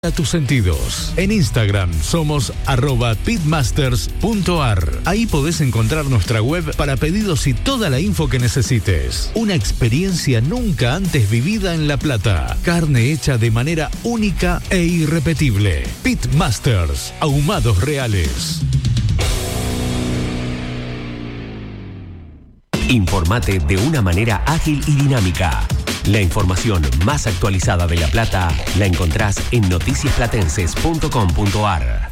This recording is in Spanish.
A tus sentidos. En Instagram somos @pitmasters.ar. Ahí podés encontrar nuestra web para pedidos y toda la info que necesites. Una experiencia nunca antes vivida en La Plata. Carne hecha de manera única e irrepetible. Pitmasters, ahumados reales. Informate de una manera ágil y dinámica. La información más actualizada de La Plata la encontrás en noticiasplatenses.com.ar.